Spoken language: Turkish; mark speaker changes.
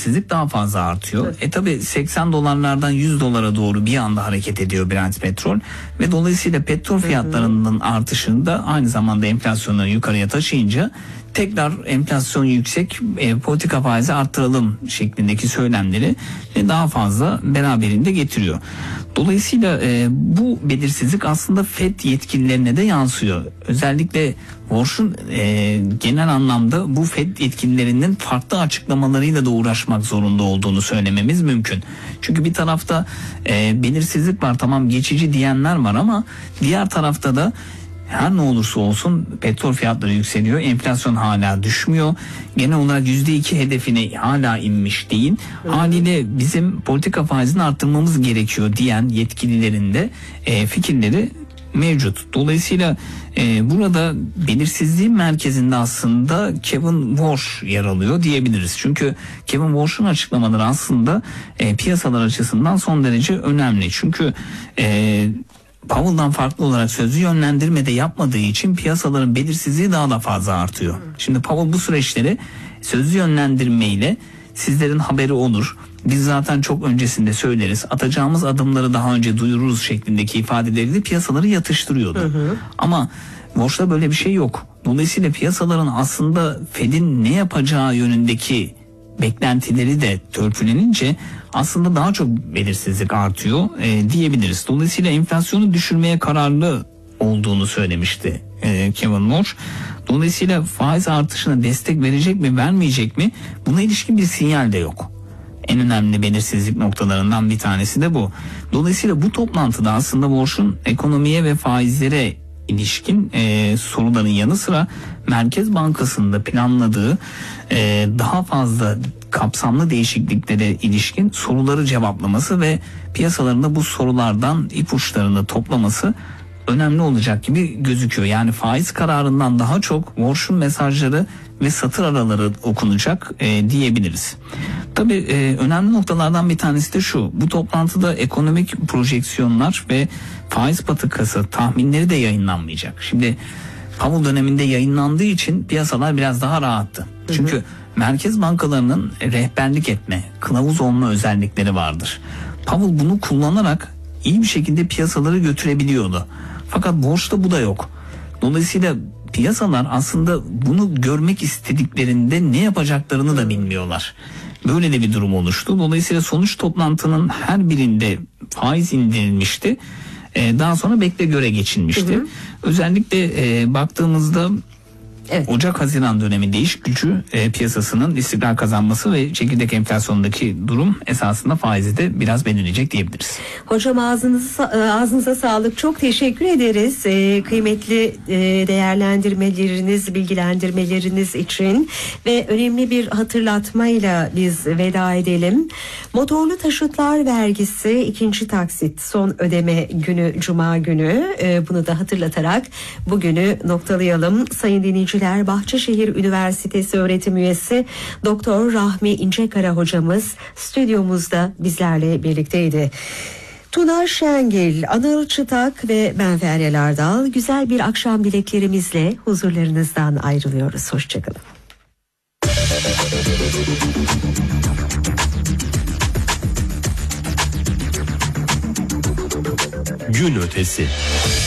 Speaker 1: belirsizlik daha fazla artıyor. Tabi 80 dolarlardan 100 dolara doğru bir anda hareket ediyor Brent petrol ve dolayısıyla petrol fiyatlarının artışında aynı zamanda enflasyonu yukarıya taşıyınca tekrar enflasyon yüksek, politika faizi arttıralım şeklindeki söylemleri daha fazla beraberinde getiriyor. Dolayısıyla bu belirsizlik aslında FED yetkililerine de yansıyor. Özellikle Walsh'un genel anlamda bu FED yetkililerinin farklı açıklamalarıyla da uğraşmak zorunda olduğunu söylememiz mümkün. Çünkü bir tarafta belirsizlik var, tamam geçici diyenler var ama diğer tarafta da her ne olursa olsun petrol fiyatları yükseliyor, enflasyon hala düşmüyor. Genel olarak %2 hedefine hala inmiş değil. Haliyle bizim politika faizini arttırmamız gerekiyor diyen yetkililerin de fikirleri mevcut. Dolayısıyla burada belirsizliğin merkezinde aslında Kevin Walsh yer alıyor diyebiliriz. Çünkü Kevin Walsh'un açıklamaları aslında piyasalar açısından son derece önemli. Çünkü Powell'dan farklı olarak sözlü yönlendirme de yapmadığı için piyasaların belirsizliği daha da fazla artıyor. Şimdi Powell bu süreçleri sözlü yönlendirmeyle sizlerin haberi olur, biz zaten çok öncesinde söyleriz, atacağımız adımları daha önce duyururuz şeklindeki ifadeleriyle piyasaları yatıştırıyordu. Ama Walsh'ta böyle bir şey yok. Dolayısıyla piyasaların aslında Fed'in ne yapacağı yönündeki beklentileri de törpülenince aslında daha çok belirsizlik artıyor diyebiliriz. Dolayısıyla enflasyonu düşürmeye kararlı olduğunu söylemişti Kevin Walsh. Dolayısıyla faiz artışına destek verecek mi vermeyecek mi, buna ilişkin bir sinyal de yok. En önemli belirsizlik noktalarından bir tanesi de bu. Dolayısıyla bu toplantıda aslında Walsh'un ekonomiye ve faizlere ilişkin soruların yanı sıra Merkez Bankası'nda planladığı daha fazla kapsamlı değişikliklere ilişkin soruları cevaplaması ve piyasalarında bu sorulardan ipuçlarını toplaması önemli olacak gibi gözüküyor. Yani faiz kararından daha çok Walsh'un mesajları ve satır araları okunacak diyebiliriz. Tabii önemli noktalardan bir tanesi de şu: bu toplantıda ekonomik projeksiyonlar ve faiz patikası tahminleri de yayınlanmayacak. Şimdi Powell döneminde yayınlandığı için piyasalar biraz daha rahattı. Çünkü merkez bankalarının rehberlik etme, kılavuz olma özellikleri vardır. Powell bunu kullanarak iyi bir şekilde piyasaları götürebiliyordu. Fakat Walsh'ta bu da yok. Dolayısıyla piyasalar aslında bunu görmek istediklerinde ne yapacaklarını da bilmiyorlar. Böyle de bir durum oluştu. Dolayısıyla sonuç toplantının her birinde faiz indirilmişti. Daha sonra bekle göre geçilmişti. Özellikle baktığımızda evet, Ocak-Haziran döneminde iş gücü piyasasının istikrar kazanması ve çekirdek enflasyondaki durum esasında faizi de biraz belirleyecek diyebiliriz.
Speaker 2: Hocam ağzınıza sağlık. Çok teşekkür ederiz. Kıymetli değerlendirmeleriniz, bilgilendirmeleriniz için ve önemli bir hatırlatmayla biz veda edelim. Motorlu taşıtlar vergisi 2. taksit son ödeme günü Cuma günü. Bunu da hatırlatarak bugünü noktalayalım. Sayın dinleyiciler, Bahçeşehir Üniversitesi öğretim üyesi Doktor Rahmi İncekara hocamız stüdyomuzda bizlerle birlikteydi. Tuna Şengil, Anıl Çıtak ve ben Feryal Ardal güzel bir akşam dileklerimizle huzurlarınızdan ayrılıyoruz. Hoşçakalın.
Speaker 3: Gün ötesi.